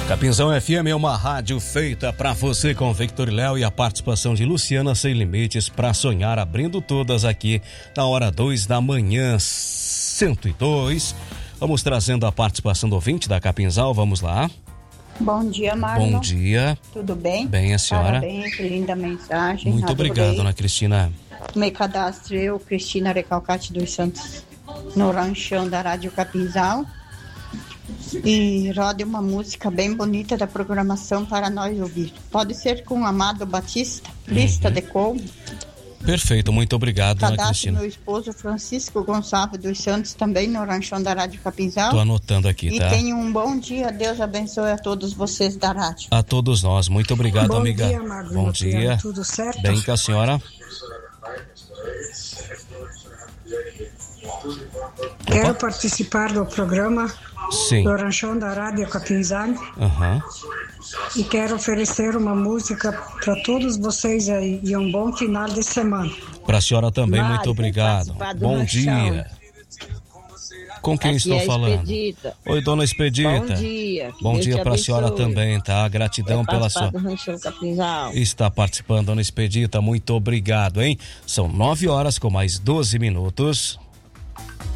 Capinzão FM é uma rádio feita pra você, com Victor Léo e a participação de Luciana Sem Limites, pra sonhar, abrindo todas aqui na hora 2 da manhã, 102. Vamos trazendo a participação do ouvinte da Capinzal, vamos lá. Bom dia, Marlon. Bom dia. Tudo bem? Bem, a senhora? Parabéns, que linda mensagem. Muito obrigado, dona Cristina. Me cadastro eu, Cristina Recalcate dos Santos, no ranchão da Rádio Capinzal. E roda uma música bem bonita da programação para nós ouvir. Pode ser com Amado Batista, Lista de Como. Perfeito, muito obrigado, dona Cristina. Meu esposo Francisco Gonçalves dos Santos, também no ranchão da Rádio Capinzal. Tô anotando aqui, tá? E tenha um bom dia, Deus abençoe a todos vocês da rádio. A todos nós, muito obrigado, bom amiga. Dia, Marlon, bom dia, tudo certo? Bem com a senhora? Quero participar do programa Sim. do Ranchão da Rádio Capinzal. E quero oferecer uma música para todos vocês aí e um bom final de semana. Para a senhora também, muito obrigado. Bom dia. Com quem estou falando? Expedita. Oi, dona Expedita. Bom dia. Bom dia para a senhora também, tá? Gratidão pela sua... Está participando, dona Expedita, muito obrigado, hein? São 9 horas com mais 12 minutos.